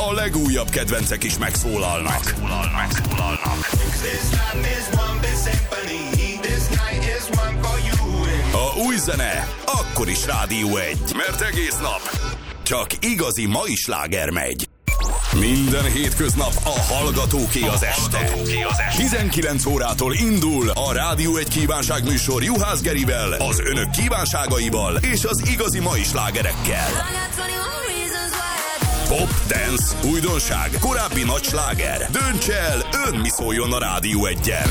a legújabb kedvencek is megszólalnak. A új zene akkor is Rádió 1, mert egész nap csak igazi mai sláger megy. Minden hétköznap a hallgatóké az este. 19 órától indul a Rádió 1 kívánságműsor Juhász Gerivel, az önök kívánságaival és az igazi mai slágerekkel. Pop, dance, újdonság, korábbi nagy sláger. Dönts el, ön mi szóljon a Rádió 1-en.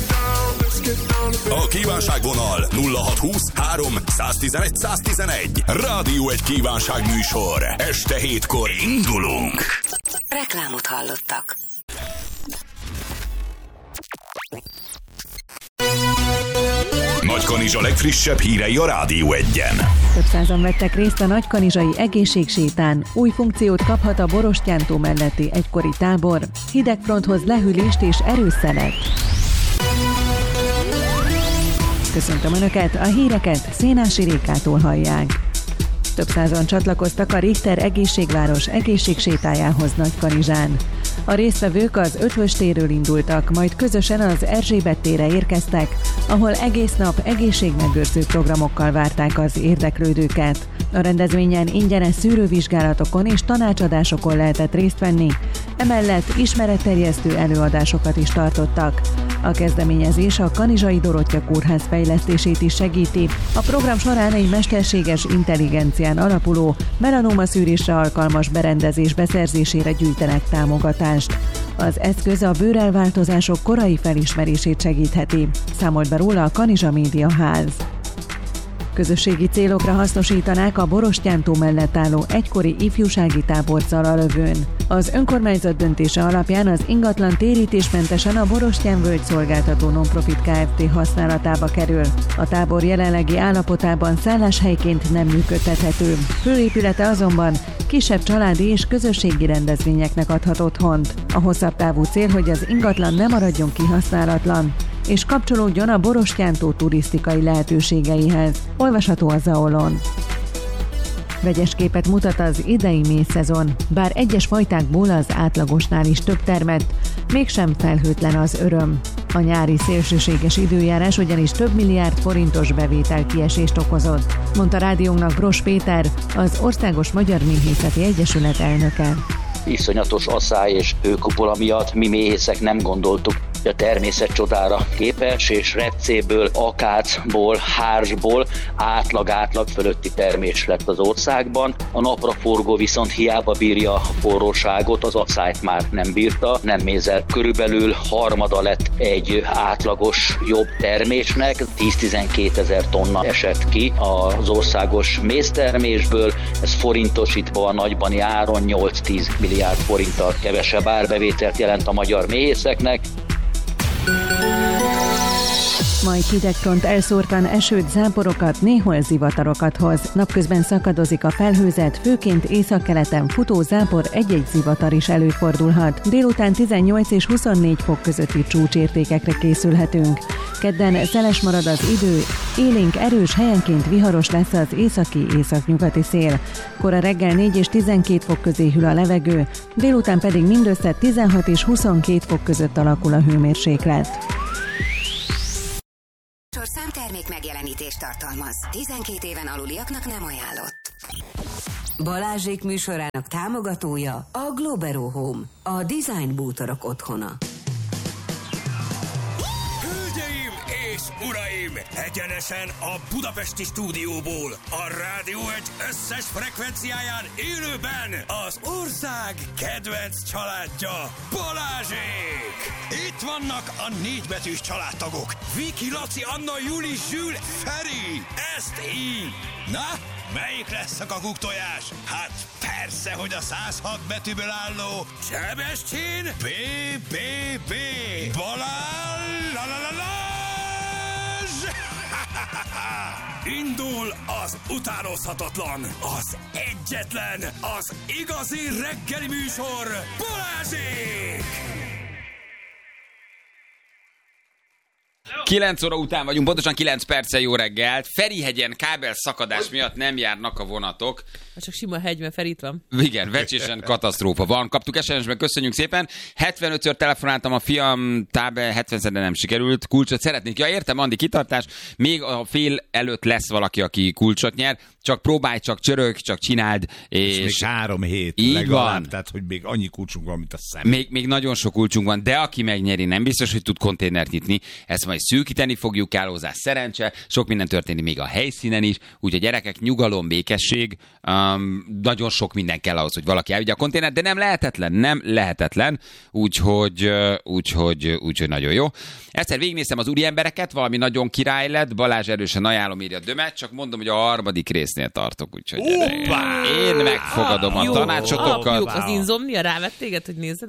A kívánságvonal 0620 3 111 111. Rádió 1 kívánságműsor. Este 7-kor indulunk. Reklámot hallottak. Nagykanizsa legfrissebb hírei a Rádió 1-en. Több százan vettek részt a nagykanizsai egészségsétán. Új funkciót kaphat a Borostyántó melletti egykori tábor. Hidegfronthoz lehűlést és erőszelet. Köszöntöm Önöket, a híreket Szénási Rékától hallják. Több százan csatlakoztak a Richter Egészségváros egészségsétájához Nagykanizsán. A résztvevők az Ötvös térről indultak, majd közösen az Erzsébet térre érkeztek, ahol egész nap egészségmegőrző programokkal várták az érdeklődőket. A rendezvényen ingyenes szűrővizsgálatokon és tanácsadásokon lehetett részt venni, emellett ismeretterjesztő előadásokat is tartottak. A kezdeményezés a Kanizsai Dorottya Kórház fejlesztését is segíti. A program során egy mesterséges intelligencián alapuló, melanóma szűrésre alkalmas berendezés beszerzésére gyűjtenek támogatást. Az eszköz a bőrelváltozások korai felismerését segítheti, számolt be róla a Kanizsa Média Ház. Közösségi célokra hasznosítanák a Borostyántó mellett álló egykori ifjúsági tábor Zalalövőn. Az önkormányzat döntése alapján az ingatlan térítésmentesen a Borostyán Völgy Szolgáltató Nonprofit Kft. Használatába kerül. A tábor jelenlegi állapotában szálláshelyként nem működtethető. Főépülete azonban kisebb családi és közösségi rendezvényeknek adhat otthont. A hosszabb távú cél, hogy az ingatlan ne maradjon kihasználatlan, és kapcsolódjon a Borostyántó turisztikai lehetőségeihez. Olvasható a Zaolon. Vegyes képet mutat az idei mészszezon, bár egyes fajtákból az átlagosnál is több termett, mégsem felhőtlen az öröm. A nyári szélsőséges időjárás ugyanis több milliárd forintos bevételkiesést okozott, mondta rádiónknak Bros Péter, az Országos Magyar Méhészeti Egyesület elnöke. Iszonyatos asszály és hőkupola miatt mi méhészek nem gondoltuk, hogy a természet csodára képes, és repcéből, akácból, hársból átlag fölötti termés lett az országban. A napraforgó viszont hiába bírja a forróságot, az asszályt már nem bírta, nem mézelt. Körülbelül harmada lett egy átlagos jobb termésnek, 10-12 ezer tonna esett ki az országos méztermésből, ez forintosítva a nagybani áron 8-10 milliárd forinttal kevesebb árbevételt jelent a magyar méhészeknek. Majd hidegfront elszórtan esőt, záporokat, néhol zivatarokat hoz. Napközben szakadozik a felhőzet, főként északkeleten futó zápor, egy-egy zivatar is előfordulhat. Délután 18 és 24 fok közötti csúcsértékekre készülhetünk. Kedden szeles marad az idő, élénk erős, helyenként viharos lesz az északi-északnyugati szél. Kora reggel 4 és 12 fok közé hűl a levegő, délután pedig mindössze 16 és 22 fok között alakul a hőmérséklet. Számtermék megjelenítést tartalmaz. 12 éven aluliaknak nem ajánlott. Balázsék műsorának támogatója a Globero Home, a design bútorok otthona. Hölgyeim és uraim, egyenesen a budapesti stúdióból, a Rádió 1 összes frekvenciáján élőben az ország kedvenc családja, Balázsék! Itt vannak a 4 betűs családtagok. Viki, Laci, Anna, Juli, Zsül, Feri. Ezt így. Na, melyik lesz a kakuktojás? Hát persze, hogy a 106 betűből álló Sebestyén B. Balázs! Indul az utánozhatatlan, az egyetlen, az igazi reggeli műsor, Balázsék! Hello. 9 óra után vagyunk, pontosan 9 perccel jó reggelt. Ferihegyen kábel szakadás miatt nem járnak a vonatok. Csak sima hegy, mert Ferit van. Igen, vecsésen katasztrófa van. Kaptuk SMS-ben, köszönjük szépen. 75-ször telefonáltam a fiam, tábel 70-szer nem sikerült. Kulcsot szeretnék. Ja, értem, Andi, kitartás. Még a fél előtt lesz valaki, aki kulcsot nyer. Csak próbálj, csak csörög, csak csináld. És még 3 hét így legalább, van. Tehát, hogy még annyi kulcsunk van, mint a szem. Még nagyon sok kulcsunk van, de aki megnyeri, nem biztos, hogy tud konténert nyitni. Ezt majd szűkíteni fogjuk, kell hozzá szerencse, sok minden történik még a helyszínen is, úgyhogy gyerekek, nyugalom, békesség, nagyon sok minden kell ahhoz, hogy valaki elvigye a konténert, de nem lehetetlen, úgyhogy nagyon jó. Egyszer végignéztem az úriembereket, valami nagyon király lett, Balázs erősen ajánlom, írja Dömet, csak mondom, hogy a 3. résznél tartok, úgyhogy én megfogadom a tanácsotokat. Az Insomnia rávett téged, hogy nézzed?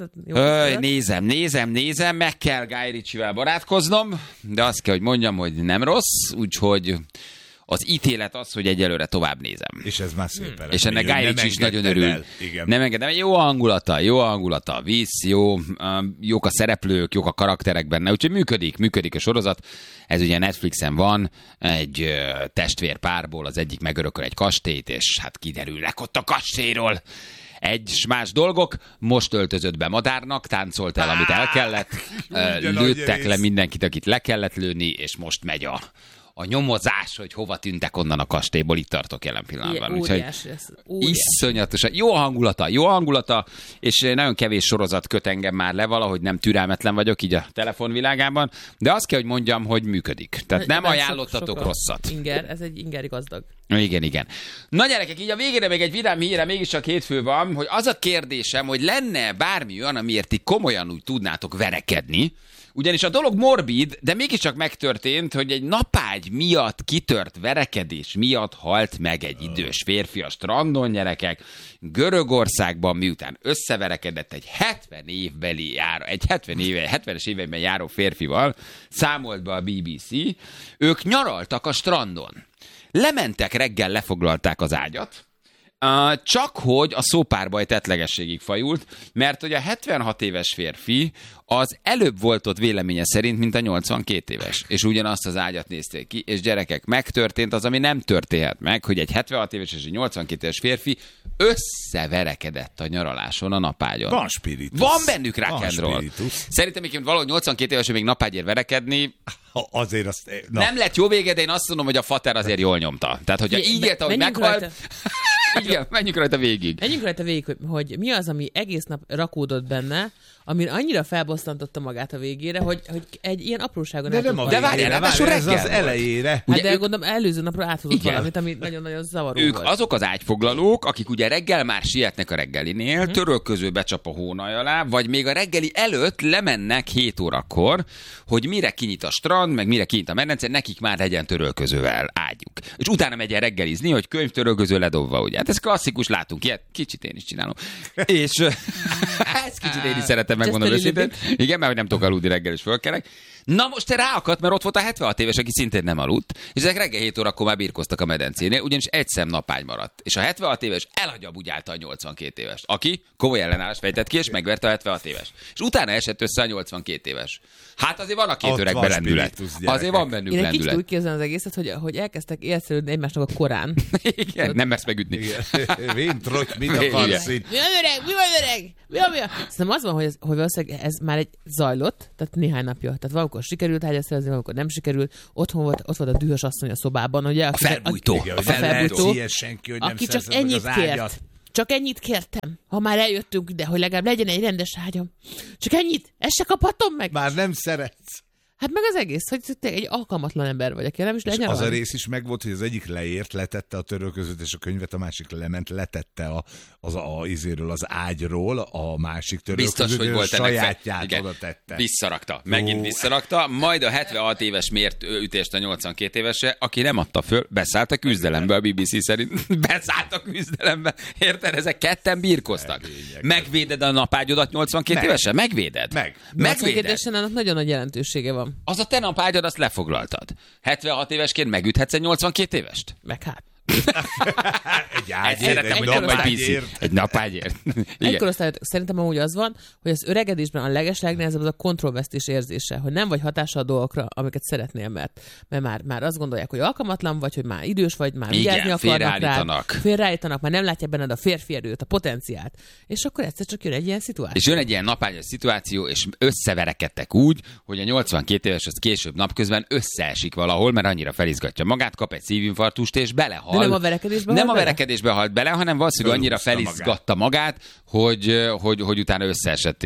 Nézem, meg kell Guy Ritchie-vel barátkoznom, de azt kell, hogy mondjam, hogy nem rossz, úgyhogy az ítélet az, hogy egyelőre tovább nézem. És ez már szép eredmény. És ennek Guy Ritchie is nagyon örül. Nem engedem. Jó a hangulata, víz, jók a szereplők, jók a karakterek benne, úgyhogy működik a sorozat. Ez ugye Netflixen van, egy testvérpárból az egyik megörököl egy kastélyt, és hát kiderülnek ott a kastélyról egy más dolgok, most öltözött be madárnak, táncolt el, amit el kellett, lőttek le mindenkit, akit le kellett lőni, és most megy a nyomozás, hogy hova tűntek onnan a kastélyból, itt tartok jelen pillanatban. Óriási. Iszonyatosan. Jó hangulata, és nagyon kevés sorozat köt engem már le, valahogy nem türelmetlen vagyok így a telefonvilágában, de azt kell, hogy mondjam, hogy működik. Tehát nem ajánlottatok rosszat. Ez egy ingeri gazdag. Igen. Na gyerekek, így a végére még egy vidám híre, mégiscsak hétfő van, hogy az a kérdésem, hogy lenne bármi olyan, amiért ti komolyan úgy tudnátok verekedni, ugyanis a dolog morbid, de mégiscsak megtörtént, hogy egy napágy miatt kitört verekedés miatt halt meg egy idős férfi a strandon, gyerekek. Görögországban, miután összeverekedett egy 70-es években járó férfival, számolt be a BBC, ők nyaraltak a strandon. Lementek reggel, lefoglalták az ágyat, csak hogy a szópárbaj tettlegességig fajult, mert hogy a 76 éves férfi az előbb volt ott véleménye szerint, mint a 82 éves. És ugyanazt az ágyat nézték ki, és gyerekek, megtörtént az, ami nem történhet meg, hogy egy 76 éves és egy 82 éves férfi összeverekedett a nyaraláson a napágyon. Van spiritus. Van bennük rock and roll. Szerintem még valahogy 82 éves, még napágyért verekedni, azért azt... Nem lett jó vége, de én azt mondom, hogy a fater azért jól nyomta. Tehát, hogyha így élt, ahogy meghalt... Igen, menjünk rajta végig. Hogy mi az, ami egész nap rakódott benne, ami annyira felbosszantotta magát a végére, hogy egy ilyen apróságon de nem a végére, ez az elejére. Hát de gondolom előző napra áthozott valamit, ami nagyon-nagyon zavaró ők volt. Azok az ágyfoglalók, akik ugye reggel már sietnek a reggelinél, törölköző becsap a hónaj alá, vagy még a reggeli előtt lemennek 7 órakor, hogy mire kinyit a strand, meg mire kinyit a medence, nekik már legyen törölközővel ágyuk. És utána megy el reggelizni, hogy könyvtörölköző ledobva, ugye. Hát ez klasszikus, látunk ilyet, kicsit én is csinálom. És ezt kicsit én is szeretem, megmondom őszintén. Igen, mert nem tudok aludni reggel, és fölkelek. Na most te ráakadt, mert ott volt a 76 éves, aki szintén nem aludt, és ezek reggel 7 órakor már birkoztak a medencénél, ugyanis egy szem napágy maradt. És a 76 éves elhagyabúgyálta a 82 éves, aki komoly ellenállást fejtett ki, és megverte a 76 éves. És utána esett össze a 82 éves. Hát azért van a két öregben lendület. Azért van bennük lendület. Én kicsit úgy képzelem az egészet, hogy elkezdtek élszerődni egymásnak a korán. Igen, nem mersz megütni. Mit akarsz itt? Mi van öreg? Szerintem az van, hogy valószínűleg ez már egy zajlott, tehát néhány napja. Tehát valamikor sikerült ágyat szerezni, valamikor nem sikerült. Ott volt a dühös asszony a szobában, ugye? A felbújtó. Aki csak ennyit kért. Csak ennyit kértem, ha már eljöttünk ide, hogy legalább legyen egy rendes ágyam. Csak ennyit, ezt se kaphatom meg. Már nem szeretsz. Hát meg az egész, hogy te egy alkalmatlan ember vagy, aki nem is legyen. Az a rész is megvolt, hogy az egyik leért, letette a törölközőt és a könyvet, a másik lement, letette az ágyról a másik törölközőt, biztos, hogy volt sajátját oda tette. Visszarakta, megint visszarakta, majd a 76 éves mért ütést a 82 évesre, aki nem adta föl, beszállt a küzdelembe, a BBC szerint. Beszállt a küzdelembe. Érted? Ezek ketten birkoztak. Megvéded a napágyodat 82 évesen? Megvéded? Megvéded. Annak nagyon nagy jelentősége van. Az a te napágyad, azt lefoglaltad. 76 évesként megüthetsz egy 82 évest? Meg hát. Egy ágyért, Szeretem, hogy nem vagy PC. Egy napágyért. Egykorosztályok szerintem amúgy az van, hogy az öregedésben a legnehezebb az a kontrollvesztés érzése, hogy nem vagy hatással a dolgokra, amiket szeretnél, mert már azt gondolják, hogy alkalmatlan vagy, hogy már idős vagy, már vigyázni akarnak rá. Félreállítanak, már nem látják benned a férfi erőt, a potenciált. És akkor egyszer csak jön egy ilyen szituáció. És jön egy ilyen napágyas szituáció, és összeverekedtek úgy, hogy a 82 éves az később napközben összeesik valahol, mert annyira felizgatja magát, kap egy szívinfarktust, és belehal. De nem a verekedésben Nem a verekedésben halt bele, hanem valószínűleg annyira felizgatta magát, hogy utána összeesett,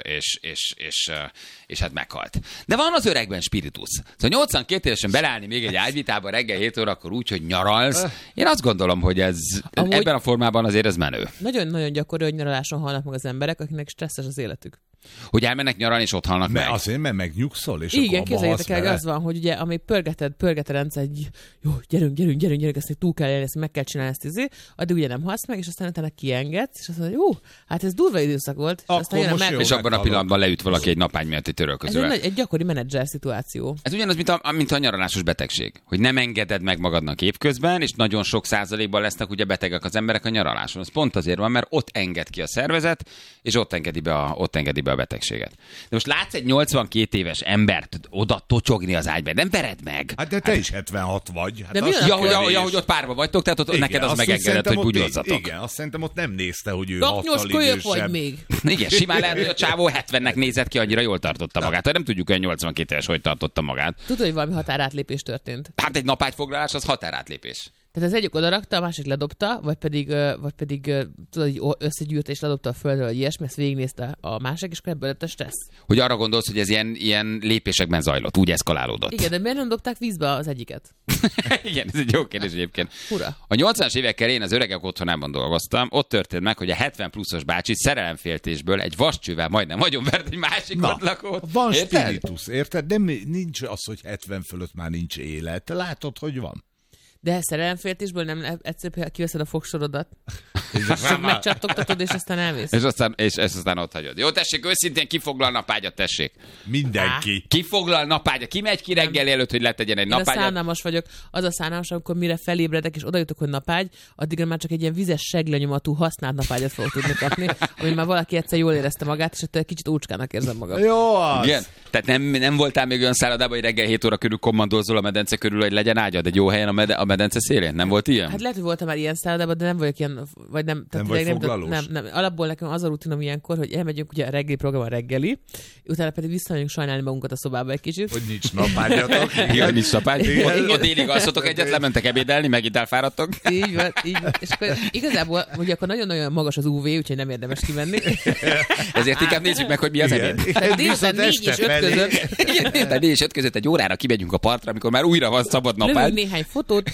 és hát meghalt. De van az öregben spiritus. Szóval 82 évesen beleállni még egy ágyvitába reggel 7 órakor úgy, hogy nyaralsz. Én azt gondolom, hogy ebben a formában azért ez menő. Nagyon-nagyon gyakori, hogy nyaraláson halnak meg az emberek, akiknek stresszes az életük. Hogy elmennek nyaralni, és ott halnak meg. Azért, mert megnyugszol, és igen, akkor képzeljétek el, az van, hogy ugye, amíg pörgeted rendszer, egy jó, gyerünk, ezt túl kell élni, ezt meg kell csinálni, ezt addig ugye nem halsz meg, és aztán utána kiengedsz, és azt mondod, jó, hát ez durva időszak volt, és aztán jön a és abban a pillanatban leüt valaki egy napágy miatt egy törölközővel. Ez egy gyakori menedzser szituáció. Ez ugyanaz, mint a nyaralásos betegség, hogy nem engeded meg magadnak évközben, és nagyon sok százalékban lesznek ugye betegek az emberek a nyaraláson. Az pont azért van, mert ott enged ki a szervezet, és ott engedi be a betegséget. De most látsz egy 82 éves embert oda totyogni az ágyba, nem vered meg. Hát de te is 76 vagy. Hát de hogy ott párba vagytok, tehát ott igen, neked az megengedett, hogy bugyozzatok. Igen, azt szerintem ott nem nézte, hogy ő Daknyos kölyök vagy még. Igen, simán lehet, hogy a csávó 70-nek nézett ki, annyira jól tartotta magát. Nem tudjuk, hogy 82 éves hogy tartotta magát. Tudod, hogy valami határátlépés történt? Hát egy napágyfoglalás az határátlépés. Tehát az egyik odarakta, a másik ledobta, vagy pedig tudod, hogy összegyűrte és ledobta a földre, vagy ilyesmi, ezt végignézte a másik, és akkor ebből lett a stressz. Hogy arra gondolsz, hogy ez ilyen lépésekben zajlott, úgy eszkalálódott. Igen, de miért nem dobták vízbe az egyiket? Igen, ez egy jó kérdés egyébként. Fura. A 80-as évekkel én az öregek otthonában dolgoztam, ott történt meg, hogy a 70 pluszos bácsi szerelemféltésből egy vascsővel majdnem agyonvert egy másik ott lakót. Van spiritus, érted? De nincs az, hogy 70 fölött már nincs élet. Te látod, hogy van. De szerelemféltésből nem egyszerűen kiveszed a fogsorodat, csak megcsattogtatod, és aztán elmész. És aztán ott hagyod. Jó, tessék, őszintén kifoglal napágyat, tessék. Mindenki. Kifoglal napágyat. Ki megy ki reggel előtt, hogy letegyen egy napágyat? Én szánalmas vagyok. Az a szánalmas, amikor mire felébredek, és oda jutok, hogy napágy, addigra már csak egy ilyen vizes seglenyomatú használt napágyat fogok tudni kapni, ami már valaki egyszer jól érezte magát, és ettől kicsit ócskának érzem magam. Jó az. Igen. Tehát nem voltál még olyan szállodában, hogy reggel 7 óra körül kommandózol a medence körül, hogy legyen ágyad egy jó helyen a medence szélén? Nem volt ilyen? Hát lehet, hogy voltam már ilyen szállodában, de nem vagyok ilyen, vagy nem. Nem vagy foglalós? Nem. Alapból nekem az a rutinom ilyenkor, hogy elmegyünk ugye a reggeli program a reggeli, utána pedig visszamegyünk sajnálni magunkat a szobába egy kicsit. Hogy nincs napágyatok. Igen, nincs napágy. Ott délig alszotok egyet, lementek ebédelni, megint elfáradtok. Így van. És akkor igazából, hogy akkor nagyon-nagyon magas az UV, úgyhogy nem érdemes kimenni. Ezért inkább nézzük meg, hogy mi az ebéd. Tehát délután 4 és 5 között. Tehát 4 és 5 között egy órára kimegyünk a partra, amikor már újra van szabad napágy. Lövünk néhány fotót.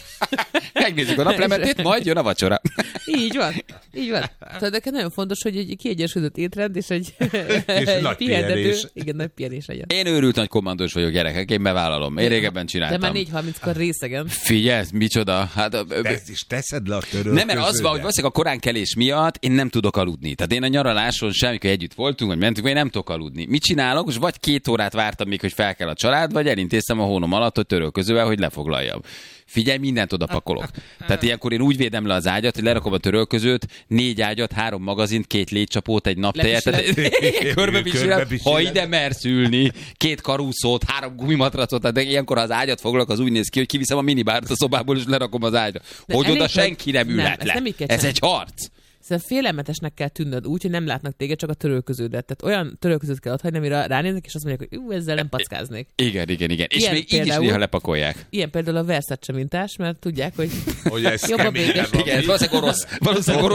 Megnézzük a naplementét, majd jön a vacsora. Így van. Tehát nekem nagyon fontos, hogy egy kiegyensúlyozott étrend és egy nagy pihentető. pihenés. Igen, nagy pihenés legyen. Én őrült nagy kommandós vagyok, gyerekek, én bevállalom. Én régebben csináltam. De már 4:30-kor részegen. Figyelj, micsoda. Hát, Ezt is teszed le a törölközőbe. nem, mert az van, hogy valószínűleg a koránkelés miatt én nem tudok aludni. Tehát én a nyaraláson sem, amikor együtt voltunk, vagy mentünk, én nem tudok aludni. Mit csinálok? Most vagy 2 órát vártam még, hogy fel kell a család, vagy elintéztem a hónom alatt, hogy törölközővel, hogy lefoglaljam. Figyelj, mindent oda pakolok. Tehát ilyenkor én úgy védem le az ágyat, hogy lerakom a törölközőt, 4 ágyat, 3 magazint, 2 légycsapót, egy naptejet. Körbepisilem, ha ide mersz ülni, 2 karúszót, 3 gumimatracot, de ilyenkor az ágyat foglalok, az úgy néz ki, hogy kiviszem a minibárt a szobából, és lerakom az ágyra. Hogy oda senki nem ülhet le. Ez egy harc. Szóval félelmetesnek kell tűnnöd úgy, hogy nem látnak téged, csak a törölköződet. Tehát olyan törölközőt kell otthagyni, amire ránéznek, és azt mondják, hogy ezzel nem packáznék. Igen. És ilyen még így is néha lepakolják. Ilyen például a Versace mintás, mert tudják, hogy ez jobb a véges. Igen, ez valószínűleg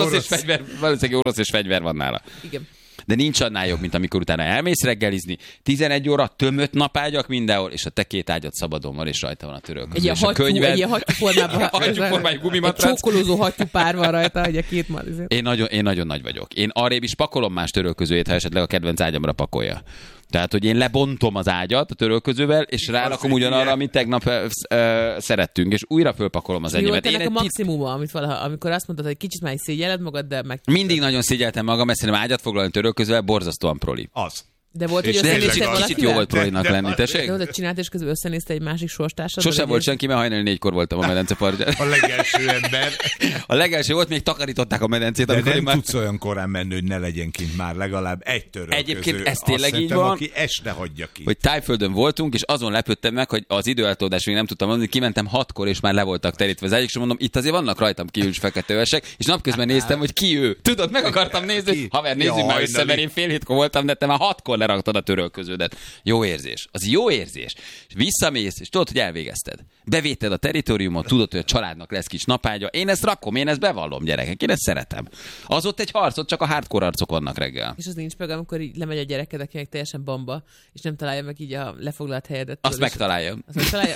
orosz és fegyver van nála. Igen. De nincs annál jobb, mint amikor utána elmész reggelizni, 11 óra, tömött napágyak mindenhol, és a te 2 ágyat szabadon van, és rajta van a törölköző. Egy ilyen hattyúformában. Hattyúformájú gumimatrac. Egy csókolózó hattyúpár van rajta, hogy a 2 malizé. Én nagyon nagy vagyok. Én arrébb is pakolom más törölközőjét, ha esetleg a kedvenc ágyamra pakolja. Tehát, hogy én lebontom az ágyat a törölközővel, és rárakom ugyanarra, amit tegnap szerettünk, és újra fölpakolom az enyémet. Jó, a maximuma, amit valaha, amikor azt mondtad, hogy kicsit már is szégyelled magad, de meg... Mindig nagyon szégyeltem magam, mert szerintem ágyat foglalni törölközővel borzasztóan proli. Az. De volt, hogy És összenéztél tényleg valakivel? Kicsit jó volt proinak lenni, tessék? De volt, hogy csinált, és közben összenézte egy másik sorstársad? Sose volt senki, mert hajnali 4-kor voltam a medence partján. A legelső ember. A legelső volt, még takarították a medencét, De amikor nem én már... tudsz olyan korán menni, hogy ne legyen kint már legalább egy törölköző. Egyébként ez Azt tényleg így szerintem, van. aki este hagyja ki. Hogy Tájföldön voltunk, és azon lepődtem meg, hogy az időeltolódás még nem tudtam mondani, kimentem 6-kor, és már le voltak terítve az ágyak, és mondom, itt azért vannak rajtam kívül is fekete övesek, és napközben néztem, hogy ki ő. Tudod, meg akartam nézni, hogy haver, nézzük már össze, mert én fél hétkor voltam, de te már 6-kor leraktad a törölköződet. Jó érzés. Az jó érzés. És visszamész, és tudod, hogy elvégezted. Bevéted a teritoriumot, tudod, hogy a családnak lesz kis napágya. Én ezt rakom, én ezt bevallom, gyerekek. Én ezt szeretem. Az ott egy harc, ott csak a hardcore arcok vannak reggel. És az nincs meg, amikor így lemegy a gyereked, akinek teljesen bamba, és nem találja meg így a lefoglalt helyedet. Azt megtalálja. Azt megtalálja?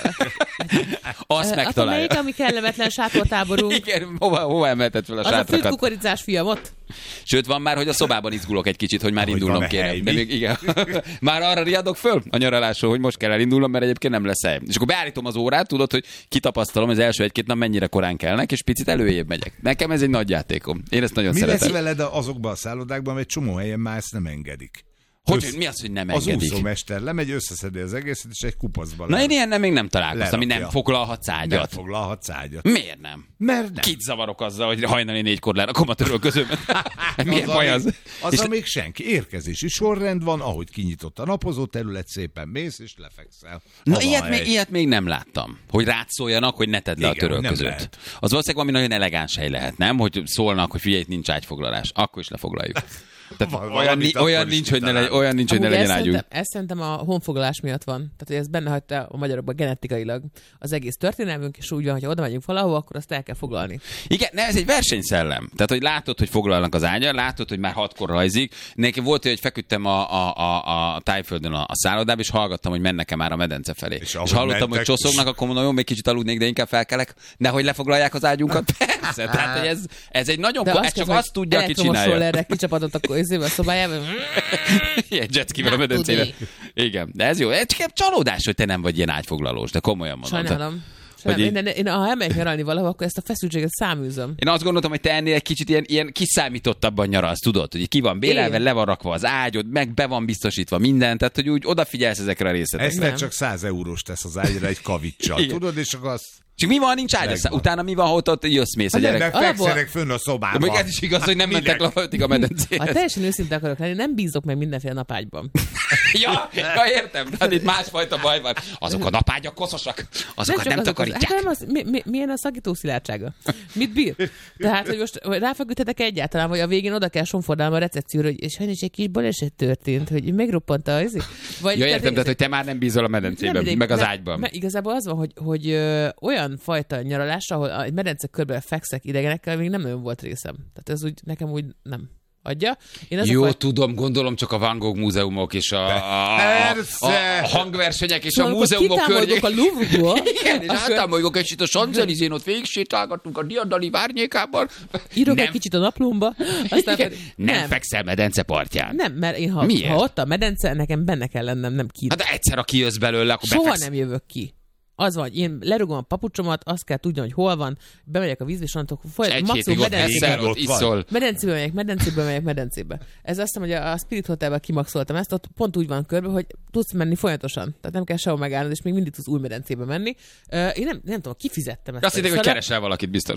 Azt megtalálja. Akkor melyik, ami kellemetlen sátortáborunk? Igen, hova emelted fel a Az a sátrakat? fült kukoricás fiamot? Sőt, van már, hogy a szobában izgulok egy kicsit, hogy már Hogy indulnom van-e kéne. hely, De mi? még, igen. Már arra riadok föl a nyaralásról, hogy most kell elindulnom, mert egyébként nem lesz hely. És akkor beállítom az órát, tudod, hogy kitapasztalom az első egy-két nap mennyire korán kelnek, és picit előjébb megyek. Nekem ez egy nagy játékom. Én ezt nagyon Mi szeretem. lesz veled azokban a szállodákban, mert egy csomó helyen már ezt nem engedik? Mi az, hogy nem Az engedik? úszómester lemegy, összeszedi az egészet, és egy kupacba Na én ilyennel még nem találkoztam, ami nem Lerakja. foglalhatsz nem ágyat. foglalhatsz ágyat. Miért nem? Mert nem. Kit zavarok azzal, hogy hajnali 4-kor lerakom a törölközőmet? Milyen baj az? És még senki. Érkezési sorrend van, ahogy kinyitott a napozó terület, szépen mész és lefekszel. Na, Ha van hely. ilyet még nem láttam. Hogy rád szóljanak, hogy ne tedd le a Igen, nem törölközőt. lehet. Az valószínűleg valami nagyon elegáns hely lehet, nem? Hogy szólnak, hogy figyelj, itt nincs ágyfoglalás. Akkor is lefoglaljuk. Tehát Valamit olyan akkor is nincs, hogy ne kitalálunk. legyen ágyunk. Ez szerintem a honfoglalás miatt van. Tehát, hogy ez benne hagyta a magyarokban genetikailag az egész történelmünk, és úgy van, hogy oda megyünk valahova, akkor azt el kell foglalni. Igen, ez egy versenyszellem. Tehát, hogy látod, hogy foglalnak az ágyal, látod, hogy már 6-kor rajzik. Nekem volt, hogy feküdtem a Tájföldön a szállodában, és hallgattam, hogy mennek-e már a medence felé. És hallottam, mentek, hogy csoszognak, akkor mondom, jó, még kicsit aludnék, de inkább felkelek, nehogy lefoglalják az ágyunkat. Persze, tehát, hogy ez egy nagyon... Ez csak azt tudja, aki csinálja. Elektromos csapatot a szobájában. Ilyen jetskivel a medencére. Igen, de ez jó. Ez csak csalódás, hogy te nem vagy ilyen ágyfoglalós, de komolyan mondom. Sajnálom. Hogy Én ha elmegyek nyaralni valahol, akkor ezt a feszültséget száműzöm. Én azt gondoltam, hogy te ennél egy kicsit ilyen kiszámítottabban nyaralsz, tudod, hogy ki van bérelve, le van rakva az ágyod, meg be van biztosítva minden, tehát hogy úgy odafigyelsz ezekre a részletekre. Ezt csak 100 eurós tesz az ágyra egy kavicsal, tudod, és akkor azt... Csak mi van, nincs ágy, utána mi van, ha ott jössz-mész a Nem, gyerek? mert fekszenek fönn a szobában. Még ez is igaz, hogy nem mentek leföltik a medencére. Ha teljesen őszinte akarok lenni, nem bízok meg mindenféle napágyban. ja, értem, tehát itt másfajta baj van. Azok a napágyak koszosak, azokat nem takarítják. Hát nem az, milyen a szagító szilárdsága? Mit bír? Tehát, hogy most ráfeküdhetek egyáltalán, vagy a végén oda kell sonfordálnom a recepcióra, hogy sajnos egy kis baleset történt, hogy megroppant a vagy ja, értem, tehát, hogy te már nem bízol a medencében, meg az ágyban. Mert igazából az van, hogy olyan fajta nyaralásra, ahol egy medence körben fekszek idegenekkel, még nem nagyon volt részem. Tehát ez úgy, nekem úgy nem adja. Jó, tudom, gondolom csak a Van Gogh múzeumok és a hangversenyek és a múzeumok környék. A Louvre-ból. Igen, és átámoljuk egy kicsit a Champs-Élysén, ott végig sétálgattunk a Diadali várnyékában. Írok egy kicsit a naplómba. Nem fekszel medence partján. Nem, mert én ha ott a medence, nekem benne kell lennem, nem ki. Hát de egyszer, aki jössz belőle, akkor soha nem jövök ki. Az van, hogy én lerugom a papucsomat, azt kell tudni, hogy hol van, bemegyek a vízbe, és onnantól egy hétig ott eszel, ott iszol. Medencébe megyek. Ez azt hiszem, hogy a Spirit Hotelben kimaxoltam ezt, ott pont úgy van körbe, hogy tudsz menni folyamatosan. Tehát nem kell sehol megállnod, és még mindig tudsz új medencébe menni. Én nem tudom, kifizettem ezt. Azt hitték, hogy keresel valakit biztos.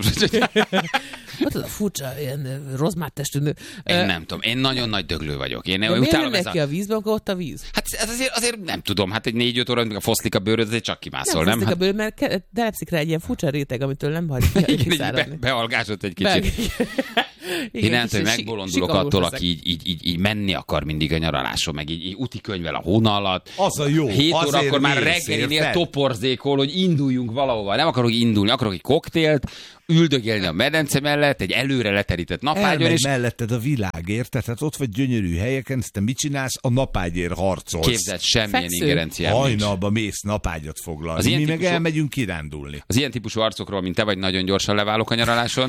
Ott az a furcsa, ilyen rozmártestű nő. Én nem tudom, én nagyon nagy döglő vagyok. Én miért nem megy ki a vízbe, akkor ott a víz? Hát azért nem tudom, hát egy 4-5 óra, amikor foszlik a bőröd, azért csak kimászol, nem? Nem foszlik a bőröd, mert telepszik rá egy ilyen furcsa réteg, amitől nem hagy kiszáradni. Bealgásod egy kicsit. Én nem tudom, megbolondulok attól, aki így menni akar mindig a nyaraláson, meg így úti könyvvel a hóna alatt. Az a jó. 7 órakor már reggelinél toporzékol, hogy induljunk valahova. Nem akarok indulni, akarok egy koktélt, üldögélni a medence mellett, egy előre leterített napágyon. És melletted a világért, tehát ott vagy gyönyörű helyeken, ezt te mit csinálsz? A napágyért harcolsz. Képzeld, semmilyen ingerenciám nincs. Hajnalba mész napágyat foglalni. Mi meg elmegyünk kirándulni. Az ilyen típusú arcokról, mint te vagy, nagyon gyorsan leválok a nyaraláson.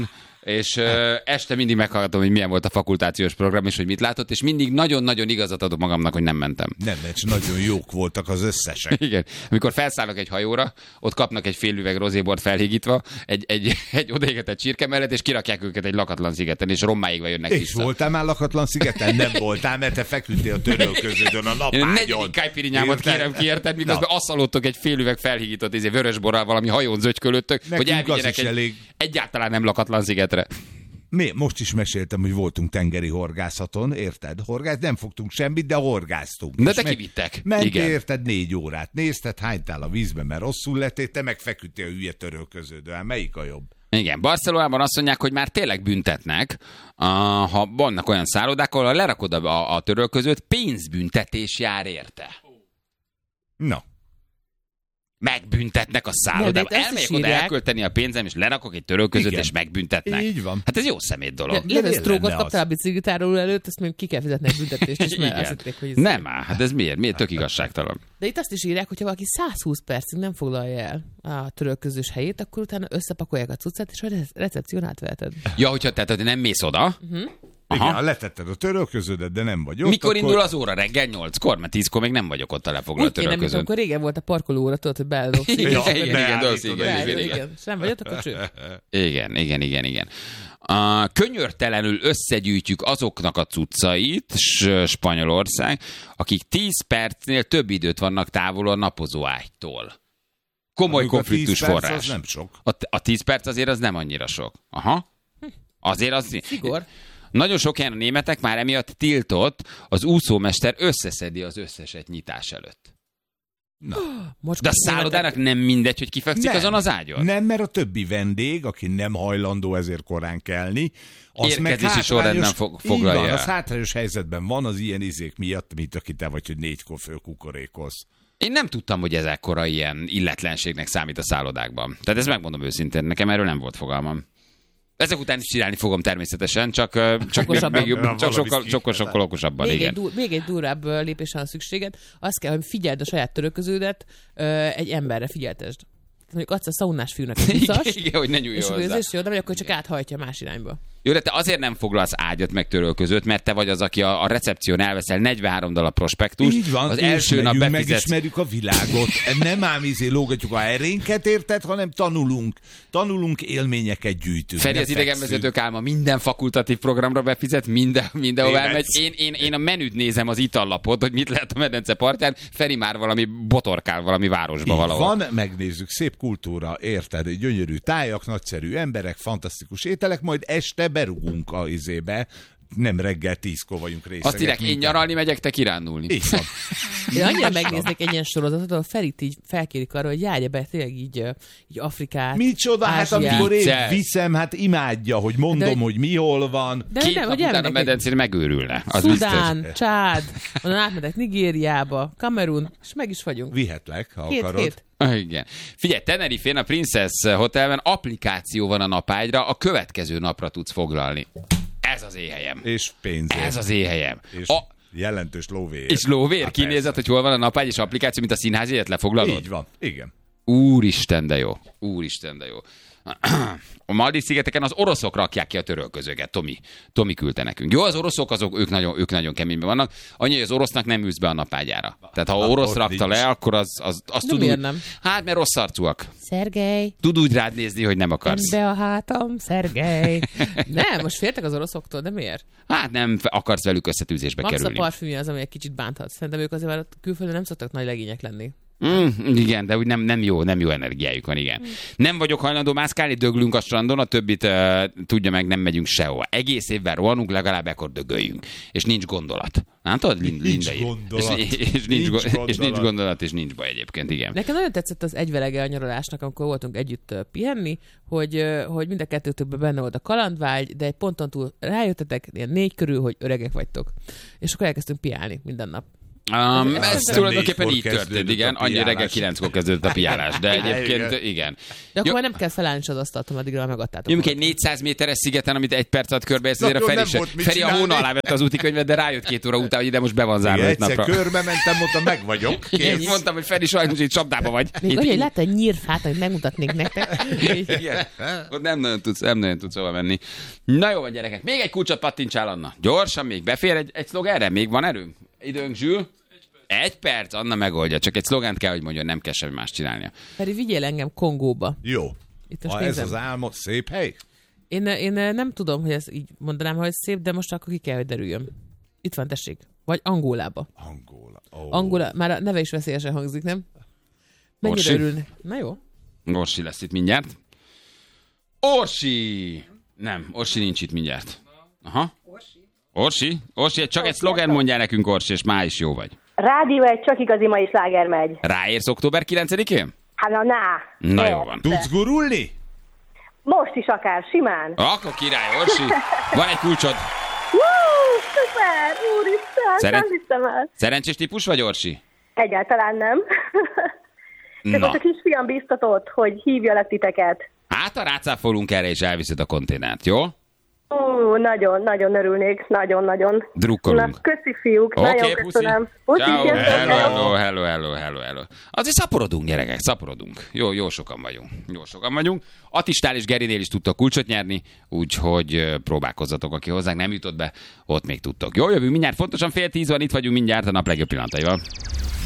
és este mindig meghallgatom, hogy milyen volt a fakultációs program, és hogy mit látott, és mindig nagyon-nagyon igazat adok magamnak, hogy nem mentem. Nem, mert nagyon jók voltak az összesek. Igen. Amikor felszállok egy hajóra, ott kapnak egy fél üveg rozébort felhígítva, egy odaégetett csirke mellett, és kirakják őket egy lakatlan szigeten, és rommáigva jönnek És vissza. voltál már lakatlan szigeten? Nem voltál, mert te feküdtél a törölköződön a Én a napágyon. negyedik kájpirinyámat Érted? kérem ki, érted, miközben Na. asszalottok egy fél üveg felhígított vörösborral valami hajón zögykölöttök, hogy Nekünk az elvigyenek is egy elég. egyáltalán nem lakatlan szigetre. Most is meséltem, hogy voltunk tengeri horgászaton, érted? Nem fogtunk semmit, de horgáztunk. De És te kivittek. Mentél, Igen. érted, 4 órát. Nézted, hánytál a vízbe, mert rosszul lettél, te meg feküdtél a hülye törölköződően. Melyik a jobb? Igen, Barcelonában azt mondják, hogy már tényleg büntetnek, ha vannak olyan szállodák, ahol lerakod a törölközőt, pénzbüntetés jár érte. Na. Megbüntetnek a szállodában. ezt is Elmegyek oda írják. elkölteni a pénzem, és lerakok egy törölközőt, Igen. és megbüntetnek. Így van. Hát ez jó szemét dolog. Leveztrókot lenne kaptál a az? biciklitáról előtt, azt még ki kell fizetni egy büntetést, és mert azt hitték, hogy ez... Nem áll, hát ez miért? Miért tök igazságtalan? De itt azt is írják, hogyha valaki 120 percig nem foglalja el a törölközős helyét, akkor utána összepakolják a cuccát, és a recepción átveheted. Ja, hogyha tehát nem mész oda, Igen, ha letetted a törölköződet, de nem vagy ott, mikor akkor... indul az óra? Reggel 8-kor? Mert 10-kor még nem vagyok ott a lefoglalt Úgy kéne, mint törölközőn. amikor régen volt a parkolóra, tudod, hogy beledobsz. Igen, Ja, igen, beállítod, igen. Igen. És nem vagy ott, akkor cső. Igen. Könyörtelenül összegyűjtjük azoknak a cuccait, Spanyolország, akik 10 percnél több időt vannak távol a napozóágytól. Komoly Amikor konfliktus 10 perc, forrás. az nem sok. A 10 perc azért az nem annyira sok. Aha. Azért az... Szigor. Nagyon sok helyen a németek már emiatt tiltott, az úszómester összeszedi az összeset nyitás előtt. Most De a szállodának nem mindegy, hogy kifekszik azon az ágyon? Nem, mert a többi vendég, aki nem hajlandó ezért korán kelni, az meg Érkezési sorrendben foglalja Így van, el. az hátrányos helyzetben van az ilyen izék miatt, mint aki te vagy, hogy 4-kor fölkukorékolsz. Én nem tudtam, hogy ez ekkora ilyen illetlenségnek számít a szállodákban. Tehát ezt megmondom őszintén, nekem erről nem volt fogalmam. Ezek után is csinálni fogom természetesen, csak sokkal okosabban, igen. Még egy durvább lépésre van szükséged. Azt kell, hogy figyeld a saját törölköződet, egy emberre figyeltesd. Mondjuk adsz a szaunás fiúnak egy buszast, Igen, hogy ne nyúljon és akkor hozzá. ez jó, de vagy akkor csak áthajtja más irányba. Jó, de te azért nem foglalsz ágyat meg törölközőt, mert te vagy az, aki a recepción elveszel $43 prospektus. Így van, az első nap befizetsz. megismerjük a világot. Nem ám lógatjuk a erénket, érted, hanem tanulunk, élményeket gyűjtünk. Feri, Ne az idegenvezetők fekszünk. álma minden fakultatív programra befizet, mindenhova elmegy. Tévedsz. Én a menüt nézem, az itallapot, hogy mit lehet a medence partján. Feri már valami botorkál valami városba Így valahol. van, megnézzük, szép kultúra, érted, gyönyörű tájak, nagyszerű emberek, fantasztikus ételek, majd este berugunk a izébe, nem reggel 10-kor vagyunk részegek. Azt írják, én nyaralni megyek, te kirándulni. Így van. Én annyira megnéznék egy ilyen sorozatot, ahol Ferit így felkérik arra, hogy járja be tényleg így Afrikát, Micsoda, hát Ázsiát. amikor én Vicces. viszem, hát imádja, hogy mondom, De- hogy mi hol van. De Két nem, nap hogy után a elmennek egy medencén megőrülne. Az Szudán, biztos. Csád, onnan átmentek Nigériába, Kamerun, és meg is vagyunk. Vihetlek, ha Két akarod. hét. Igen. Figyelj, Tenerife-n a Princess Hotelben applikáció van a napágyra, a következő napra tudsz foglalni. Ez az éhelyem. És pénzért. Ez az éhelyem. És jelentős lóvér. És lóvér, Hát kinézed, persze. hogy hol van a napágy és applikáció, mint a színházi élet lefoglalod? Így van, igen. Úristen, de jó. Úristen, de jó. A Maldív-szigeteken az oroszok rakják ki a törölközőket, Tomi küldte nekünk. Jó, az oroszok, ők nagyon keményben vannak. Annyi, hogy az orosznak nem ülsz be a napágyára. Tehát ha orosz ott rakta nincs. le, akkor az tud miért úgy... nem? Hát, mert rossz arcúak. Szergej, Tud úgy rád nézni, hogy nem akarsz. be a hátam, Szergej. Nem, most féltek az oroszoktól, de miért? Hát nem akarsz velük összetűzésbe Max a kerülni. parfümje az, ami egy kicsit bánthat. Szerintem ők azért már külföldön nem szoktak nagy legények lenni. Igen, de úgy nem jó energiájuk van, igen. Nem vagyok hajlandó mászkálni, döglünk a strandon, a többit tudja meg, nem megyünk sehova. Egész évben rohanunk, legalább ekkor dögöljünk. És nincs gondolat. Nem tudod, Linda ír. gondolat. És nincs gondolat, és nincs baj egyébként, igen. Nekem nagyon tetszett az egyvelege a nyaralásnak, amikor voltunk együtt pihenni, hogy mind a kettőtökben benne volt a kalandvágy, de egy ponton túl rájöttetek, ilyen 4 körül, hogy öregek vagytok. És akkor elkezdtünk piálni minden nap. Ez tulajdonképpen így 4-kor történt, igen. a Annyi reggel piálás. 9-kor kezdődött a piálás, de egyébként igen. De akkor már nem kell felállni az asztalt, addigra megadtátok. Nyomjuk egy 400 méteres szigeten, amit egy perc alatt körbeérsz, azért a Nagyon Feri, nem volt mit Feri a csinálni. hóna alá vette az útikönyvet, de rájött 2 óra után, hogy ide most be van zárva Igen, 5 napra. egyszer körbe mentem, mondtam, meg vagyok. Én Kész. mondtam, hogy Feri, sajnos itt csapdába vagy. Még olyan, hogy látta egy nyírfát, amit megmutatnék nektek. Igen. Ott nem nagyon tudsz hova menni. Na jó van, gyerekek. Még egy kulcsot pattintsál, Anna. Gyorsan még befér egy szlogenre? Még van erőnk? Időnk, Zsül? 1 perc? Anna megoldja. Csak egy szlogent kell, hogy mondjon, nem kell semmi más csinálnia. Feri, vigyél engem Kongóba. Jó. Itt most Ha ez nézem. az álmod, szép hely? Én nem tudom, hogy ez így mondanám, hogy ez szép, de most akkor ki kell, hogy derüljön. Itt van, tessék. Vagy Angolába. Angola. Angola, már a neve is veszélyesen hangzik, nem? Mennyire Orsi? örülni? Na jó. Orsi lesz itt mindjárt. Orsi! Nem, Orsi nincs itt mindjárt. Aha. Orsi? Orsi, csak egy szlogen mondjál nekünk, Orsi, és már is jó vagy. Rádió egy csak igazi mai sláger megy. Ráérsz október 9-én? Hát Na jó van. Tudsz gurulni? Most is akár, simán. Akkor király, Orsi. Van egy kulcsod. Szuper, úristen, nem hiszem el. Szerencsés típus vagy, Orsi? Egyáltalán nem. Csak Na. ott a kisfiam biztatott, hogy hívjalak titeket. Hát a rácáfolunk erre, és elviszed a konténert, jó? Nagyon örülnék, nagyon. Drukkolunk. Na, köszi fiúk, Oké, nagyon puszi. köszönöm. Puszi, Ciao. sziasztok. Hello. Azért szaporodunk, gyerekek, szaporodunk. Jó sokan vagyunk. Attistál és Gerinél is tudtok kulcsot nyerni, úgyhogy próbálkozzatok, aki hozzánk nem jutott be, ott még tudtok. Jó, jövünk mindjárt, fontosan 9:30 van, itt vagyunk mindjárt a nap legjobb pillanataival.